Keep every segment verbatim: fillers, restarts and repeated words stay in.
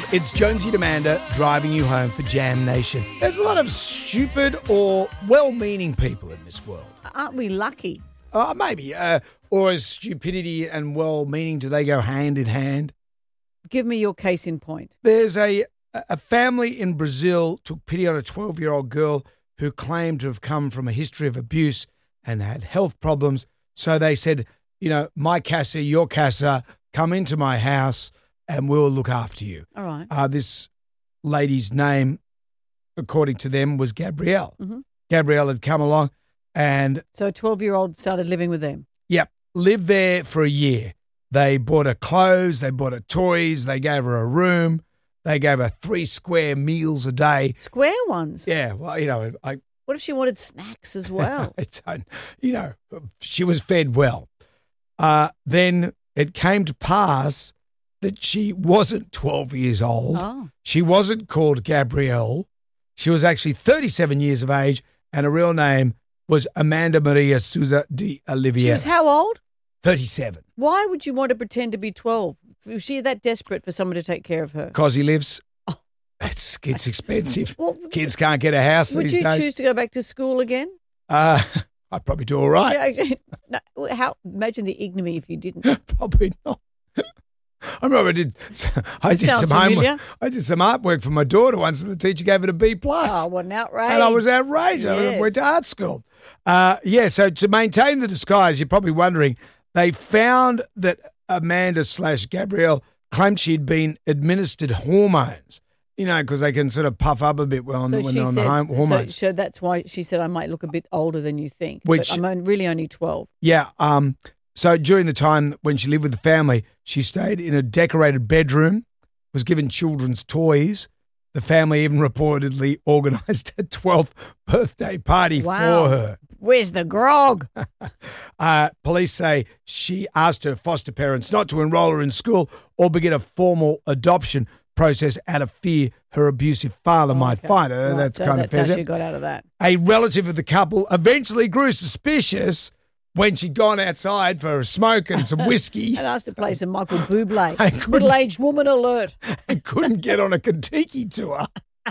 It's Jonesy and Amanda driving you home for Jam Nation. There's a lot of stupid or well-meaning people in this world. Aren't we lucky? Uh, maybe. Uh, or is stupidity and well-meaning, do they go hand in hand? Give me your case in point. There's a, a family in Brazil took pity on a twelve-year-old girl who claimed to have come from a history of abuse and had health problems. So they said, you know, my casa, your casa, come into my house and we'll look after you. All right. Uh, this lady's name, according to them, was Gabrielle. Mm-hmm. Gabrielle had come along and... So a twelve-year-old started living with them? Yep, lived there for a year. They bought her clothes, they bought her toys, they gave her a room, they gave her three square meals a day. Square ones? Yeah, well, you know, I... What if she wanted snacks as well? I don't, you know, she was fed well. Uh, then it came to pass that she wasn't twelve years old. Oh. She wasn't called Gabrielle. She was actually thirty-seven years of age, and her real name was Amanda Maria Souza de Oliveira. She was how old? thirty-seven. Why would you want to pretend to be twelve? Was she that desperate for someone to take care of her? Because he lives. Oh. It's, it's expensive. Well, Kids can't get a house would these you days. choose to go back to school again? Uh, I'd probably do all right. Yeah, no, how, imagine the ignominy if you didn't. Probably not. I remember I did. I did Sounds some familiar. homework. I did some artwork for my daughter once, and the teacher gave it a B plus. Oh, what an outrage! And I was outraged. Yes. I went to art school. Uh, yeah. So to maintain the disguise, you're probably wondering, they found that Amanda slash Gabrielle claimed she'd been administered hormones. You know, because they can sort of puff up a bit when, So when she they're on said, the home, hormones. So, so that's why she said I might look a bit older than you think. Which- but I'm on- really only twelve. Yeah. Um. So during the time when she lived with the family, she stayed in a decorated bedroom, was given children's toys. The family even reportedly organised a twelfth birthday party Wow. for her. Where's the grog? Uh, police say she asked her foster parents not to enrol her in school or begin a formal adoption process out of fear her abusive father might Okay. find her. Right, That's so kind that's of how fair. she got out of that. A relative of the couple eventually grew suspicious when she'd gone outside for a smoke and some whiskey And asked to play some Michael Bublé. I couldn't- Middle-aged woman alert. and couldn't get on a Kentucky tour.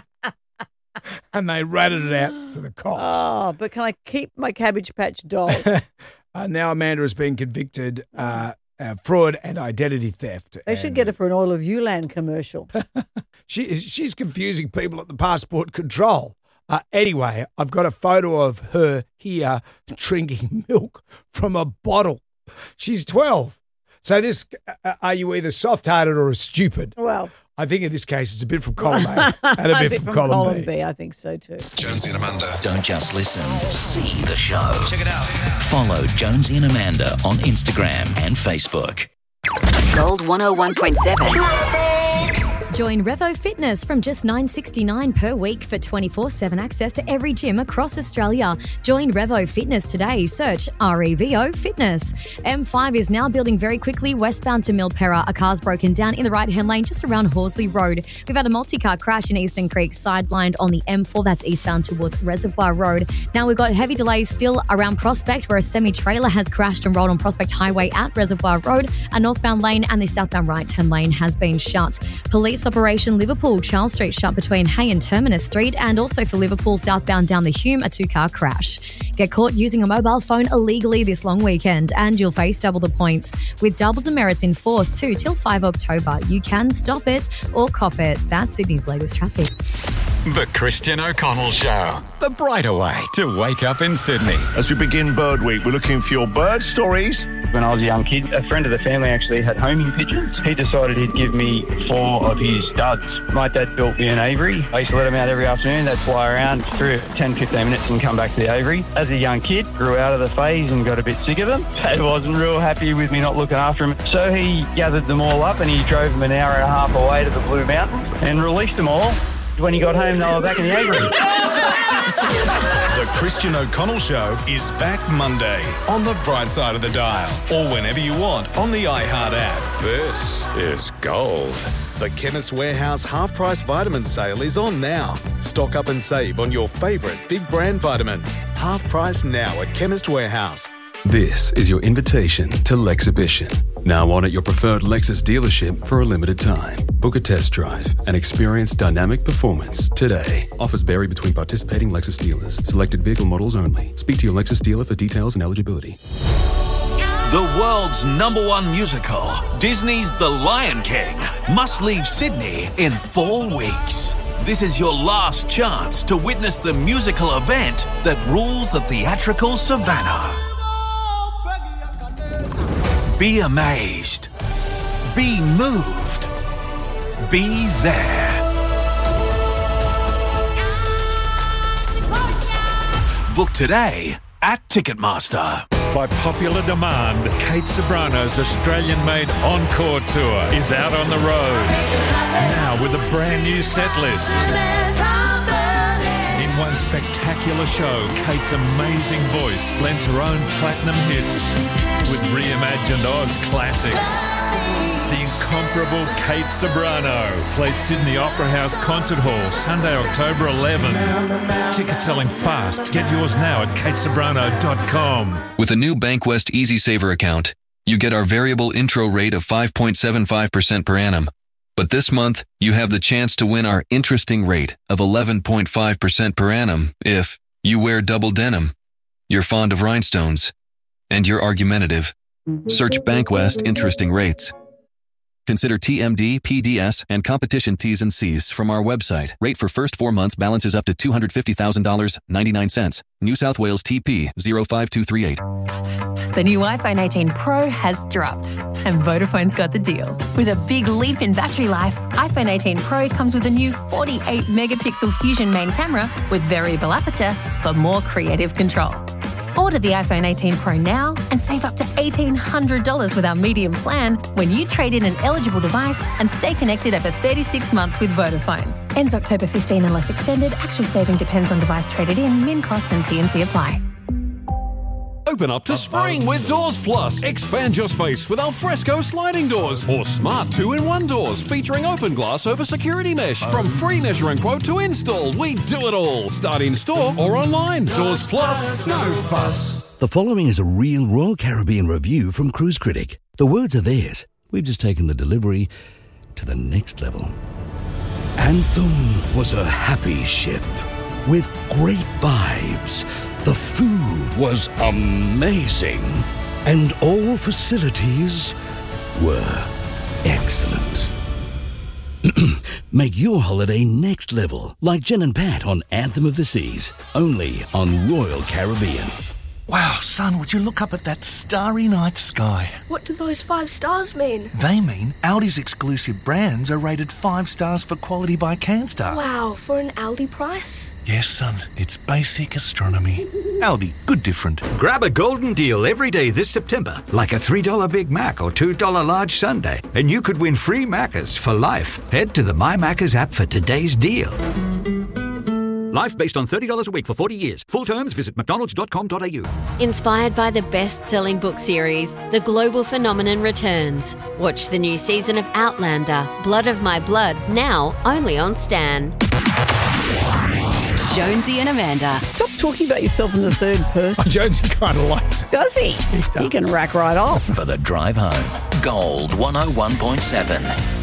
And they ratted it out to the cops. Oh, but can I keep my Cabbage Patch doll? Uh, now Amanda has been convicted uh, uh, fraud and identity theft. They should And get her for an Oil of Ulan commercial. She, she's confusing people at the passport control. Uh, anyway, I've got a photo of her here drinking milk from a bottle. She's twelve. So this, uh, are you either soft-hearted or stupid? Well, I think in this case it's a bit from column A and a bit, from, column, B. B. I think so too. Jonesy and Amanda. Don't just listen, see the show. Check it out. Follow Jonesy and Amanda on Instagram and Facebook. Gold one oh one point seven. Join Revo Fitness from just nine dollars sixty-nine per week for twenty-four seven access to every gym across Australia. Join Revo Fitness today. Search R E V O Fitness. M five is now building very quickly westbound to Milperra. A car's broken down in the right-hand lane just around Horsley Road. We've had a multi-car crash in Eastern Creek, sidelined on the M four. That's eastbound towards Reservoir Road. Now we've got heavy delays still around Prospect, where a semi-trailer has crashed and rolled on Prospect Highway at Reservoir Road. A northbound lane and the southbound right-hand lane has been shut. Police Operation Liverpool, Charles Street shut between Hay and Terminus Street, and also for Liverpool southbound down the Hume, a two-car crash. Get caught using a mobile phone illegally this long weekend and you'll face double the points. With double demerits in force too till the fifth of October. You can stop it or cop it. That's Sydney's latest traffic. The Christian O'Connell Show. The brighter way to wake up in Sydney. As we begin Bird Week, we're looking for your bird stories. When I was a young kid, a friend of the family actually had homing pigeons. He decided he'd give me four of his studs. My dad built me an aviary. I used to let them out every afternoon. They'd fly around for ten, fifteen minutes and come back to the aviary. As a young kid, grew out of the phase and got a bit sick of them. Dad wasn't real happy with me not looking after them. So he gathered them all up and he drove them an hour and a half away to the Blue Mountains and released them all. When he got home, they were back in the aviary. The Christian O'Connell Show is back Monday on the bright side of the dial or whenever you want on the iHeart app. This is gold. The Chemist Warehouse half-price vitamin sale is on now. Stock up and save on your favourite big brand vitamins. Half price now at Chemist Warehouse. This is your invitation to Lexhibition. Now on at your preferred Lexus dealership for a limited time. Book a test drive and experience dynamic performance today. Offers vary between participating Lexus dealers. Selected vehicle models only. Speak to your Lexus dealer for details and eligibility. The world's number one musical, Disney's The Lion King, must leave Sydney in four weeks. This is your last chance to witness the musical event that rules the theatrical savannah. Be amazed. Be moved. Be there. Book today at Ticketmaster. By popular demand, Kate Ceberano's Australian-made Encore Tour is out on the road. Now with a brand new set list. In one spectacular show, Kate's amazing voice lends her own platinum hits with reimagined Oz classics. The incomparable Kate Ceberano plays Sydney Opera House Concert Hall Sunday, October eleventh. Tickets selling fast. Get yours now at kate ceberano dot com. With a new Bankwest Easy Saver account, you get our variable intro rate of five point seven five percent per annum. But this month, you have the chance to win our interesting rate of eleven point five percent per annum if you wear double denim, you're fond of rhinestones, and you're argumentative. Search Bankwest Interesting Rates. Consider T M D, P D S, and competition T's and C's from our website. Rate for first four months balances up to two hundred fifty thousand dollars and ninety-nine cents. New South Wales T P zero five two three eight. The new iPhone eighteen Pro has dropped, and Vodafone's got the deal. With a big leap in battery life, iPhone eighteen Pro comes with a new forty-eight megapixel Fusion main camera with variable aperture for more creative control. Order the iPhone eighteen Pro now and save up to eighteen hundred dollars with our medium plan when you trade in an eligible device and stay connected over thirty-six months with Vodafone. Ends October fifteenth unless extended. Actual saving depends on device traded in. Min cost and T and C apply. Open up to spring with Doors Plus. Expand your space with alfresco sliding doors or smart two in one doors featuring open glass over security mesh. From free measuring quote to install, we do it all. Start in store or online. Doors Plus, no fuss. The following is a real Royal Caribbean review from Cruise Critic. The words are theirs. We've just taken the delivery to the next level. Anthem was a happy ship with great vibes. The food was amazing, and all facilities were excellent. Make your holiday next level, like Jen and Pat on Anthem of the Seas, only on Royal Caribbean. Wow, son, would you look up at that starry night sky? What do those five stars mean? They mean Audi's exclusive brands are rated five stars for quality by CanStar. Wow, for an Aldi price? Yes, son, it's basic astronomy. Aldi, good different. Grab a golden deal every day this September, like a three dollar Big Mac or two dollar large sundae, and you could win free Maccas for life. Head to the My Maccas app for today's deal. Life based on thirty dollars a week for forty years. Full terms, visit mcdonalds dot com dot a u. Inspired by the best-selling book series, The Global Phenomenon returns. Watch the new season of Outlander, Blood of My Blood, now only on Stan. Jonesy and Amanda. Stop talking about yourself in the third person. Jonesy kind of likes it. Does he? He does. He can rack right off. For the drive home, Gold one oh one point seven.